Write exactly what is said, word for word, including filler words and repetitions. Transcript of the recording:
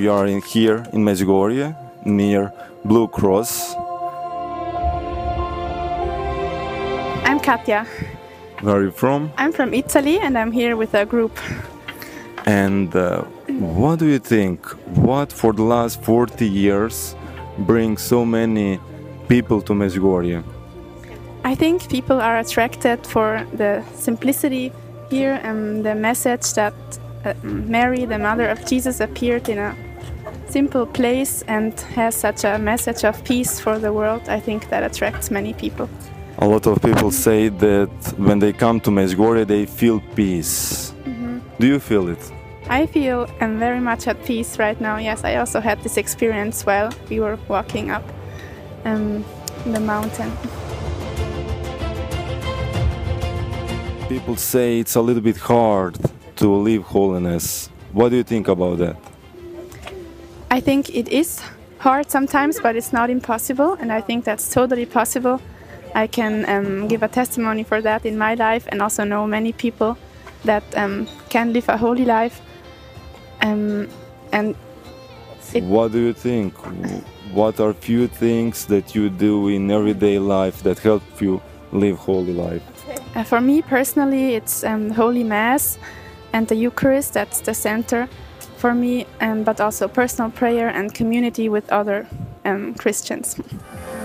we are in here in Medjugorje, near Blue Cross. I'm Katja. Where are you from? I'm from Italy and I'm here with a group. And uh, what do you think? What for the last forty years brings so many people to Medjugorje? I think people are attracted for the simplicity here and the message that uh, Mary, the mother of Jesus, appeared in a simple place and has such a message of peace for the world. I think that attracts many people. A lot of people say that when they come to Medjugorje they feel peace. Mm-hmm. Do you feel it? I feel I'm very much at peace right now. Yes, I also had this experience while we were walking up um, the mountain. People say it's a little bit hard to live holiness. What do you think about that? I think it is hard sometimes, but it's not impossible, and I think that's totally possible. I can um, give a testimony for that in my life and also know many people that um, can live a holy life. Um, and it what do you think? What are few things that you do in everyday life that help you live holy life? Uh, for me personally, it's um, Holy Mass and the Eucharist. That's the center for me, um, but also personal prayer and community with other um, Christians.